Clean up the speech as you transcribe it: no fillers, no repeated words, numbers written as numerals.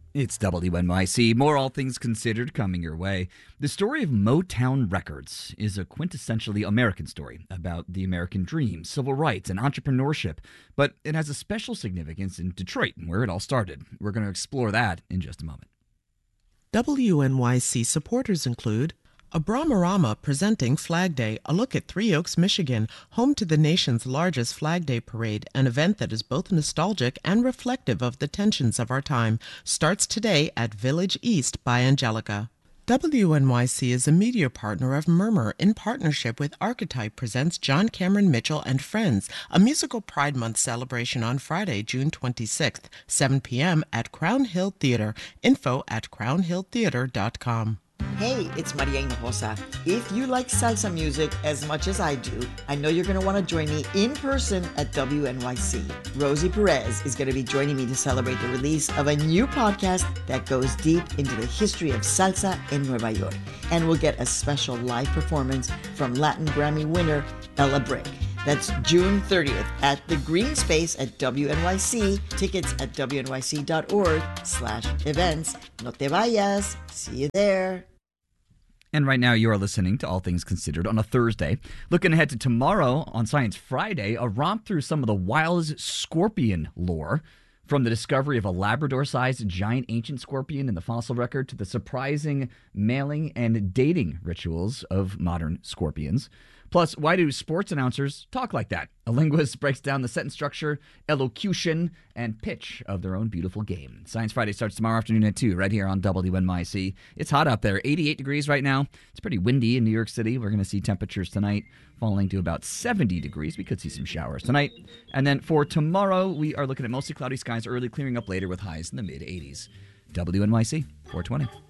It's WNYC. More All Things Considered coming your way. The story of Motown Records is a quintessentially American story about the American dream, civil rights, and entrepreneurship. But it has a special significance in Detroit, where it all started. We're going to explore that in just a moment. WNYC supporters include Abramarama presenting Flag Day, a look at Three Oaks, Michigan, home to the nation's largest Flag Day parade, an event that is both nostalgic and reflective of the tensions of our time, starts today at Village East by Angelica. WNYC is a media partner of Murmur in partnership with Archetype presents John Cameron Mitchell and Friends, a musical Pride Month celebration on Friday, June 26th, 7 p.m. at Crown Hill Theater. Info at crownhilltheater.com. Hey, it's Maria Hinojosa. If you like salsa music as much as I do, I know you're going to want to join me in person at WNYC. Rosie Perez is going to be joining me to celebrate the release of a new podcast that goes deep into the history of salsa in Nueva York. And we'll get a special live performance from Latin Grammy winner Ella Brick. That's June 30th at the Green Space at WNYC. Tickets at wnyc.org/events. No te vayas. See you there. And right now you are listening to All Things Considered on a Thursday. Looking ahead to tomorrow on Science Friday, a romp through some of the wildest scorpion lore. From the discovery of a Labrador-sized giant ancient scorpion in the fossil record to the surprising mailing and dating rituals of modern scorpions. Plus, why do sports announcers talk like that? A linguist breaks down the sentence structure, elocution, and pitch of their own beautiful game. Science Friday starts tomorrow afternoon at 2, right here on WNYC. It's hot out there, 88 degrees right now. It's pretty windy in New York City. We're going to see temperatures tonight falling to about 70 degrees. We could see some showers tonight. And then for tomorrow, we are looking at mostly cloudy skies, early clearing up later with highs in the mid-80s. WNYC 420.